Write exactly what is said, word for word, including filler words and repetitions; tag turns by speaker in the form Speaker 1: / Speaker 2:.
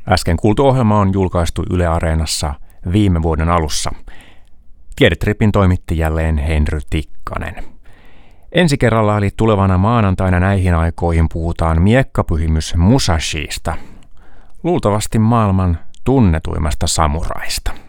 Speaker 1: Äsken kuultu ohjelma on julkaistu Yle Areenassa viime vuoden alussa. Tiedetripin toimitti jälleen Henry Tikkanen. Ensi kerralla eli tulevana maanantaina näihin aikoihin puhutaan miekkapyhimys Musashista, luultavasti maailman tunnetuimmasta samuraista.